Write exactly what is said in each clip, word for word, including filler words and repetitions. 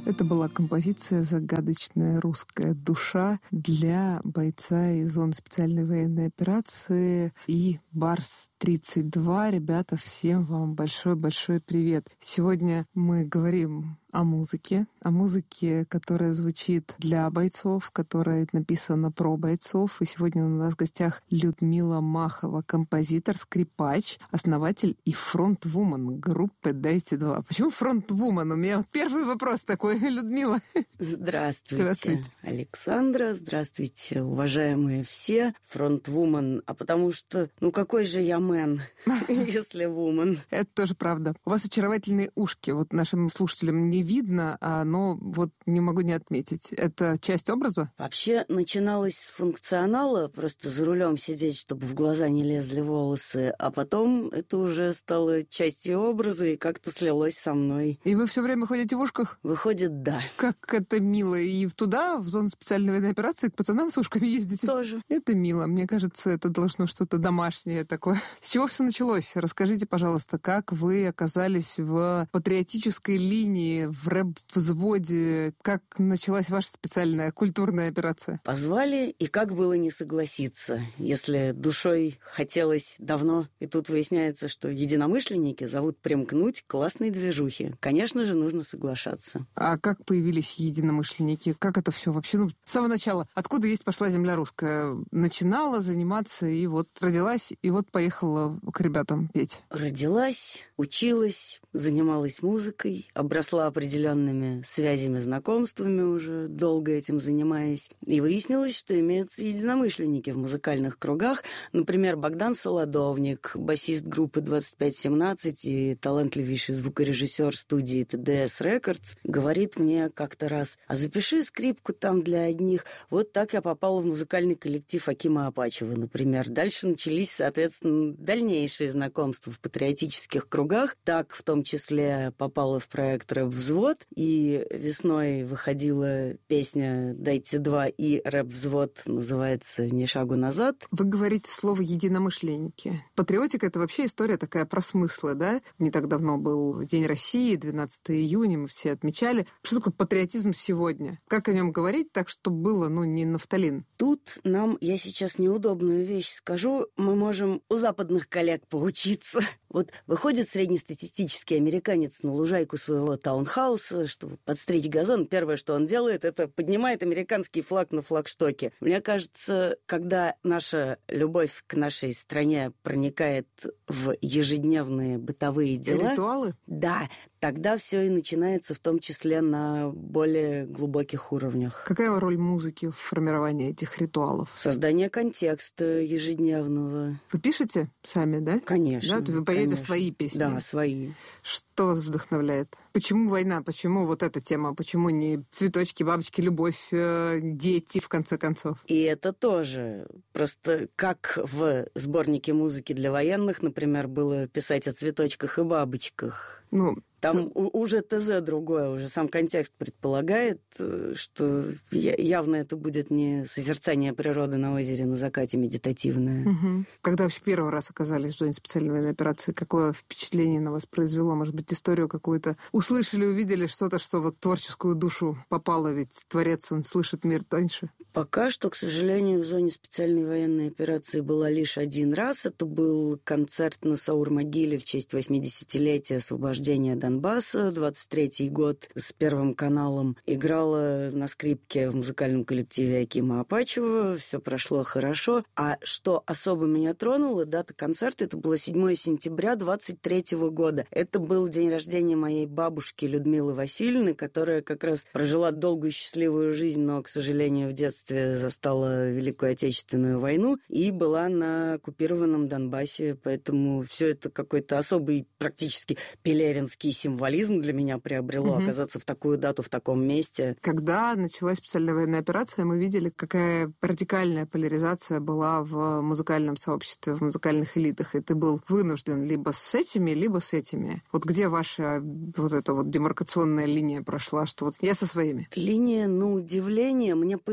Это была композиция «Загадочная русская душа» для бойца из зоны специальной военной операции и Барс тридцать два. Ребята, всем вам большой-большой привет. Сегодня мы говорим о музыке, о музыке, которая звучит для бойцов, которая написана про бойцов. И сегодня у нас в гостях Людмила Махова, композитор, скрипач, основатель и фронтвумен группы «Дайте два». Почему фронтвумен? У меня вот первый вопрос такой, Людмила. Здравствуйте, Здравствуйте, Александра. Здравствуйте, уважаемые все. Фронтвумен. А потому что, ну какой же я мэн, если вумен? Это тоже правда. У вас очаровательные ушки. Вот нашим слушателям не видно, но вот не могу не отметить. Это часть образа? Вообще начиналось с функционала, просто за рулем сидеть, чтобы в глаза не лезли волосы, а потом это уже стало частью образа и как-то слилось со мной. И вы все время ходите в ушках? Выходит, да. Как это мило. И туда, в зону специальной военной операции, к пацанам с ушками ездите? Тоже. Это мило. Мне кажется, это должно что-то домашнее такое. С чего все началось? Расскажите, пожалуйста, как вы оказались в патриотической линии, в рэп-взводе? Как началась ваша специальная культурная операция? Позвали, и как было не согласиться, если душой хотелось давно, и тут выясняется, что единомышленники зовут примкнуть к классной движухе. Конечно же, нужно соглашаться. А как появились единомышленники? Как это все вообще? Ну, с самого начала. Откуда есть пошла земля русская? Начинала заниматься, и вот родилась, и вот поехала к ребятам петь. Родилась, училась, занималась музыкой, обросла определенными связями, знакомствами уже, долго этим занимаясь. И выяснилось, что имеются единомышленники в музыкальных кругах. Например, Богдан Солодовник, басист группы двадцать пять семнадцать и талантливейший звукорежиссер студии ти ди эс Records, говорит мне как-то раз: а запиши скрипку там для одних. Вот так я попала в музыкальный коллектив Акима Апачева, например. Дальше начались, соответственно, дальнейшие знакомства в патриотических кругах. Так, в том числе, попала в проект «Рэп-взвод», и весной выходила песня «Дайте два», и «Рэп-взвод» называется «Ни шагу назад». Вы говорите слово «единомышленники». Патриотика — это вообще история такая про смыслы, да? Не так давно был День России, двенадцатого июня, мы все отмечали. Что такое патриотизм сегодня? Как о нем говорить так, чтобы было, ну, не нафталин? Тут нам, я сейчас неудобную вещь скажу, мы можем у западных коллег поучиться. Вот выходит среднестатистический американец на лужайку своего таунхауса, чтобы подстричь газон. Первое, что он делает, это поднимает американский флаг на флагштоке. Мне кажется, когда наша любовь к нашей стране проникает в ежедневные бытовые дела... Ритуалы? Да, тогда все и начинается, в том числе на более глубоких уровнях. Какая роль музыки в формировании этих ритуалов? Создание контекста ежедневного. Вы пишете сами, да? Конечно. Да? Вы поете конечно. свои песни? Да, свои. Что вас вдохновляет? Почему война? Почему вот эта тема? Почему не цветочки, бабочки, любовь, дети, в конце концов? И это тоже. Просто как в сборнике музыки для военных, например, было писать о цветочках и бабочках. Ну, Там уже ТЗ другое, уже сам контекст предполагает, что явно это будет не созерцание природы на озере на закате медитативное. Угу. Когда вообще первый раз оказались в зоне специальной военной операции, какое впечатление на вас произвело? Может быть, историю какую-то услышали, увидели что-то, что вот в творческую душу попало, ведь творец, он слышит мир тоньше? Пока что, к сожалению, в зоне специальной военной операции была лишь один раз. Это был концерт на Саур-могиле в честь восьмидесятилетия освобождения Донбасса, двадцать третий год, с Первым каналом. Играла на скрипке в музыкальном коллективе Акима Апачева. Все прошло хорошо. А что особо меня тронуло, дата концерта, это было седьмого сентября двадцать третьего года. Это был день рождения моей бабушки Людмилы Васильевны, которая как раз прожила долгую счастливую жизнь, но, к сожалению, в детстве застала Великую Отечественную войну и была на оккупированном Донбассе, поэтому все это какой-то особый, практически пелевинский символизм для меня приобрело, угу. оказаться в такую дату, в таком месте. Когда началась специальная военная операция, мы видели, какая радикальная поляризация была в музыкальном сообществе, в музыкальных элитах, и ты был вынужден либо с этими, либо с этими. Вот где ваша вот эта вот демаркационная линия прошла, что вот я со своими? Линия, на удивление, мне повезло.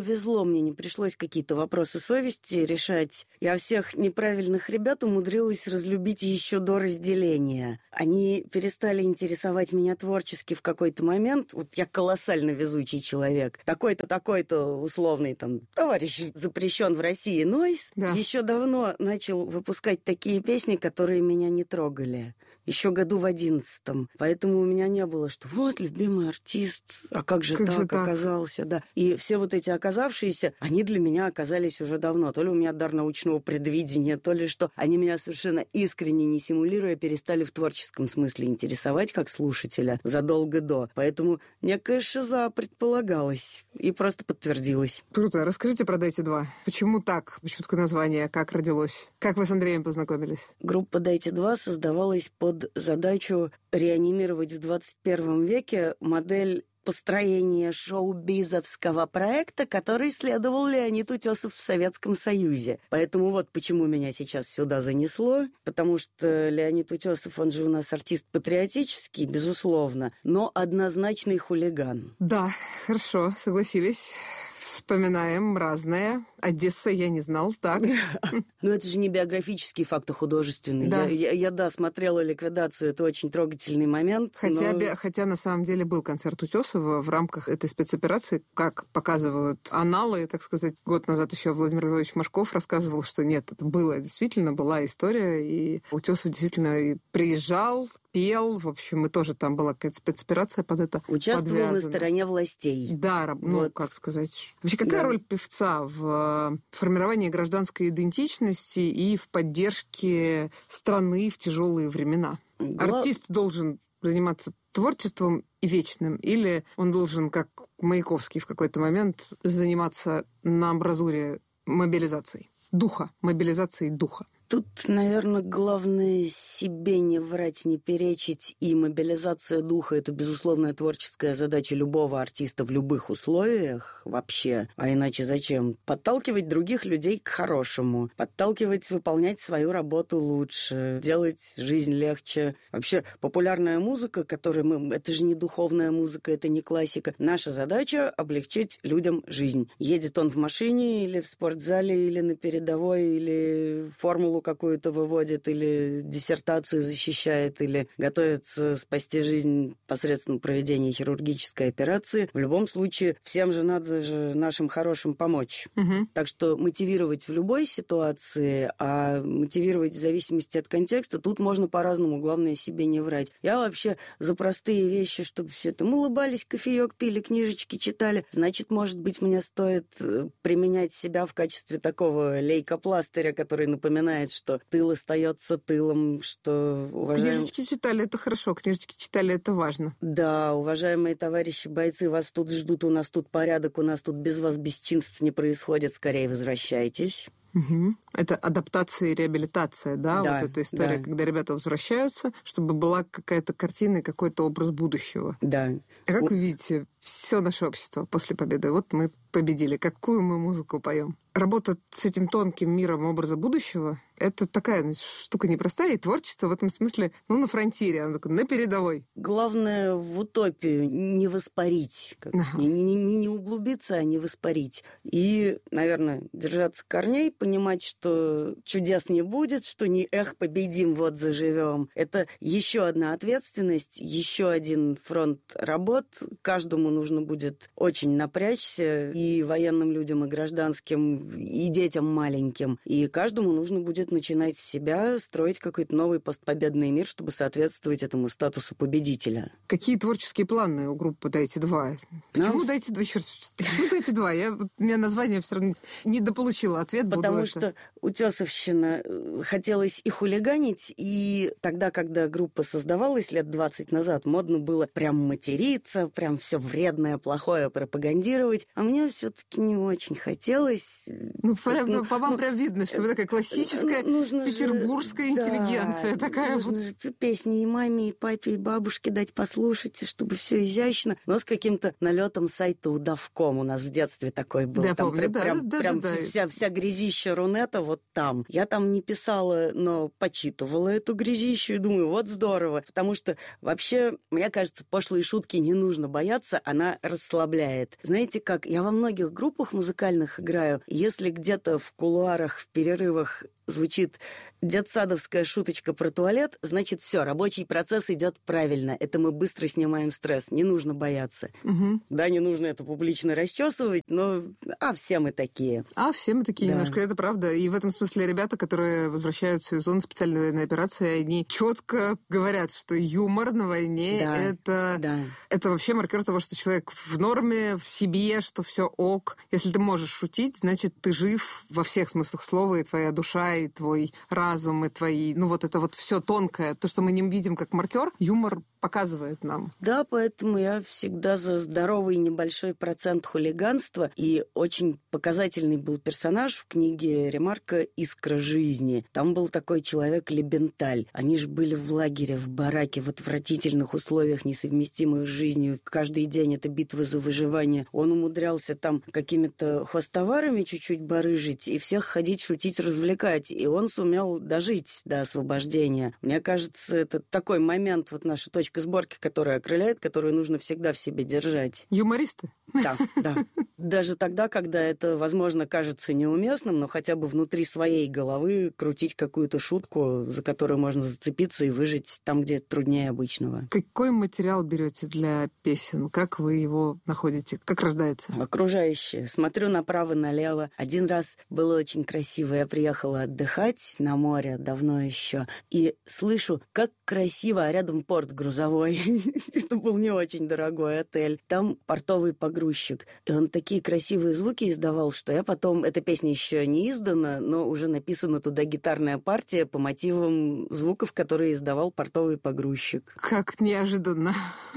тяжело мне не пришлось какие-то вопросы совести решать. Я всех неправильных ребят умудрилась разлюбить еще до разделения. Они перестали интересовать меня творчески в какой-то момент. Вот я колоссально везучий человек. Такой-то, такой-то условный там товарищ запрещен в России Нойз. Да. Еще давно начал выпускать такие песни, которые меня не трогали. Еще году в одиннадцатом. Поэтому у меня не было, что вот, любимый артист, а как же как так же оказался, так? Да. И все вот эти оказавшиеся, они для меня оказались уже давно. То ли у меня дар научного предвидения, то ли что. Они меня совершенно искренне, не симулируя, перестали в творческом смысле интересовать как слушателя задолго до. Поэтому некая шиза предполагалась и просто подтвердилась. Круто. Расскажите про «Дайте два». Почему так? Почему такое название? Как родилось? Как вы с Андреем познакомились? Группа «Дайте два» создавалась под задачу реанимировать в двадцать первом веке модель построения шоу-бизовского проекта, который исследовал Леонид Утесов в Советском Союзе. Поэтому вот почему меня сейчас сюда занесло, потому что Леонид Утесов, он же у нас артист патриотический, безусловно, но однозначный хулиган. Да, хорошо, согласились. Вспоминаем разное. Одесса я не знал, так? Но это же не биографический факт, а художественный. Да. Я, я, я, да, смотрела «Ликвидацию», это очень трогательный момент. Хотя, но... би, хотя на самом деле был концерт Утесова в рамках этой спецоперации, как показывают аналы, так сказать. Год назад еще Владимир Львович Машков рассказывал, что нет, это было действительно, была история, и Утесов действительно и приезжал, пел, в общем, и тоже там была какая-то спецоперация под это участвовал подвязана. На стороне властей. Да, ну, вот. Как сказать... Вообще, какая да. роль певца в формировании гражданской идентичности и в поддержке страны в тяжелые времена? Гла... Артист должен заниматься творчеством и вечным, или он должен, как Маяковский в какой-то момент, заниматься на амбразуре мобилизацией духа, мобилизацией духа? Тут, наверное, главное себе не врать, не перечить, и мобилизация духа – это безусловная творческая задача любого артиста в любых условиях вообще. А иначе зачем? Подталкивать других людей к хорошему, подталкивать выполнять свою работу лучше, делать жизнь легче. Вообще, популярная музыка, которая мы… Это же не духовная музыка, это не классика. Наша задача – облегчить людям жизнь. Едет он в машине или в спортзале, или на передовой, или формулу какую-то выводит, или диссертацию защищает, или готовится спасти жизнь посредством проведения хирургической операции. В любом случае, всем же надо же нашим хорошим помочь. Угу. Так что мотивировать в любой ситуации, а мотивировать в зависимости от контекста, тут можно по-разному, главное себе не врать. Я вообще за простые вещи, чтобы все это... Мы улыбались, кофеек пили, книжечки читали. Значит, может быть, мне стоит применять себя в качестве такого лейкопластыря, который напоминает, что тыл остается тылом, что... Уважаем... Книжечки читали, это хорошо, книжечки читали, это важно. Да, уважаемые товарищи бойцы, вас тут ждут, у нас тут порядок, у нас тут без вас бесчинств не происходит, скорее возвращайтесь. Угу. Это адаптация и реабилитация, да? да вот эта история, да. Когда ребята возвращаются, чтобы была какая-то картина и какой-то образ будущего. Да. А как вы видите все наше общество после победы? Вот мы победили. Какую мы музыку поем? Работа с этим тонким миром образа будущего — это такая штука непростая, и творчество в этом смысле, ну, на фронтире, оно такое, на передовой. Главное в утопию не воспарить. Ага. Не, не, не углубиться, а не воспарить. И, наверное, держаться корней, понимать, что чудес не будет, что не эх, победим, вот заживем. Это еще одна ответственность, еще один фронт работ. Каждому нужно будет очень напрячься, и военным людям, и гражданским, и детям маленьким. И каждому нужно будет начинать с себя, строить какой-то новый постпобедный мир, чтобы соответствовать этому статусу победителя. Какие творческие планы у группы «Дайте два»? Почему Нам... «Дайте два»? Черт, почему «Дайте два»? Я, у меня название все равно не дополучила ответ. Потому что это... утесовщина хотелось и хулиганить, и тогда, когда группа создавалась лет двадцать назад, модно было прям материться, прям все вредное, плохое пропагандировать. А мне все-таки не очень хотелось. Ну, прям, ну, по вам ну, прям видно, что вы такая классическая нужно петербургская же, интеллигенция да, такая нужно вот. Же песни и маме, и папе, и бабушке дать послушать, чтобы все изящно, но с каким-то налетом сайта удавком. У нас в детстве такой был. Да, там помню, прям, да, прям, да, прям да, да. Вся, вся грязища Рунета вот там. Я там не писала, но почитывала эту грязищу и думаю, вот здорово. Потому что вообще, мне кажется, пошлые шутки не нужно бояться, она расслабляет. Знаете как, я во многих группах музыкальных играю, если где-то в кулуарах, в перерывах звучит детсадовская шуточка про туалет, значит, все, рабочий процесс идет правильно. Это мы быстро снимаем стресс, не нужно бояться. Угу. Да, не нужно это публично расчесывать, но а все мы такие. А все мы такие да. немножко, это правда. И в этом смысле ребята, которые возвращаются из зоны специальной военной операции, они четко говорят, что юмор на войне да. это, да. это вообще маркер того, что человек в норме, в себе, что все ок. Если ты можешь шутить, значит, ты жив во всех смыслах слова, и твоя душа, и твой разум, и твои... Ну, вот это вот все тонкое, то, что мы не видим как маркер, юмор показывает нам. Да, поэтому я всегда за здоровый небольшой процент хулиганства, и очень показательный был персонаж в книге Ремарка «Искра жизни». Там был такой человек Лебенталь. Они же были в лагере, в бараке, в отвратительных условиях, несовместимых с жизнью. Каждый день это битва за выживание. Он умудрялся там какими-то хвостоварами чуть-чуть барыжить и всех ходить, шутить, развлекать. И он сумел дожить до освобождения. Мне кажется, это такой момент, вот наша точка сборки, которая окрыляет, которую нужно всегда в себе держать. Юмористы? Да, да. Даже тогда, когда это, возможно, кажется неуместным, но хотя бы внутри своей головы крутить какую-то шутку, за которую можно зацепиться и выжить там, где это труднее обычного. Какой материал берете для песен? Как вы его находите? Как рождается? Окружающие. Смотрю направо-налево. Один раз было очень красиво. Я приехала отдыхать на море давно еще и слышу, как красиво, а рядом порт грузовой. Это был не очень дорогой отель. Там портовый погрузчик. И он такие красивые звуки издавал, что я потом... Эта песня еще не издана, но уже написана туда гитарная партия по мотивам звуков, которые издавал портовый погрузчик. Как неожиданно.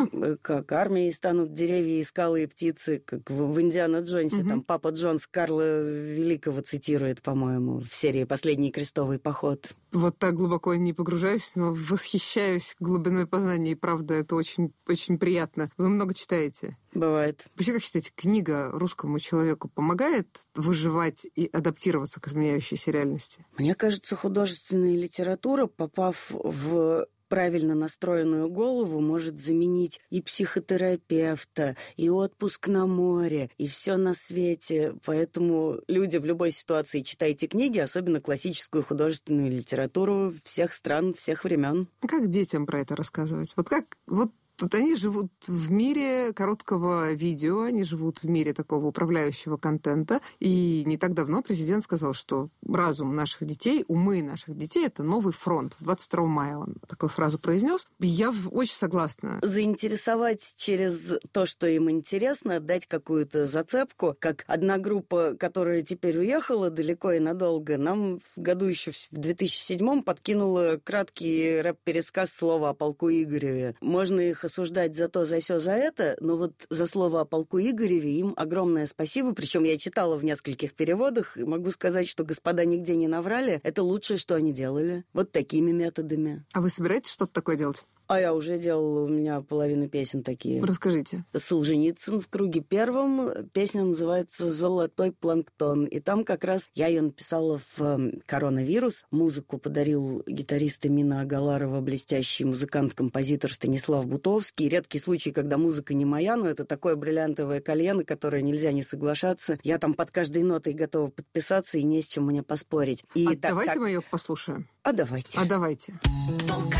Как армией станут деревья и скалы и птицы, как в, в «Индиана Джонсе». Угу. Там Папа Джонс Карла Великого цитирует, по-моему, в серии «Последний крестовый поход». Вот так глубоко не погружаюсь, но восхищаюсь глубиной познания, и правда, это очень, очень приятно. Вы много читаете? Бывает. Вообще, как считаете, книга русскому человеку помогает выживать и адаптироваться к изменяющейся реальности? Мне кажется, художественная литература, попав в правильно настроенную голову, может заменить и психотерапевта, и отпуск на море, и все на свете. Поэтому люди в любой ситуации читайте книги, особенно классическую художественную литературу всех стран, всех времен. Как детям про это рассказывать? Вот как... Вот тут они живут в мире короткого видео, они живут в мире такого управляющего контента. И не так давно президент сказал, что разум наших детей, умы наших детей — это новый фронт. двадцать второго мая он такую фразу произнес. И я очень согласна. Заинтересовать через то, что им интересно, дать какую-то зацепку. Как одна группа, которая теперь уехала далеко и надолго, нам в году еще в две тысячи седьмом подкинула краткий рэп-пересказ слова о полку Игореве. Можно их осуждать за то, за сё, за это, но вот за слово о полку Игореве им огромное спасибо. Причем я читала в нескольких переводах, и могу сказать, что господа нигде не наврали. Это лучшее, что они делали. Вот такими методами. А вы собираетесь что-то такое делать? А я уже делала, у меня половина песен такие. Расскажите. Солженицын в круге первом. Песня называется «Золотой планктон». И там как раз я ее написала в коронавирус. Музыку подарил гитарист Эмина Агаларова, блестящий музыкант-композитор Станислав Бутовский. Редкий случай, когда музыка не моя, но это такое бриллиантовое колье, на которое нельзя не соглашаться. Я там под каждой нотой готова подписаться, и не с чем мне поспорить. И а так, давайте так... мы ее послушаем. А давайте. А давайте.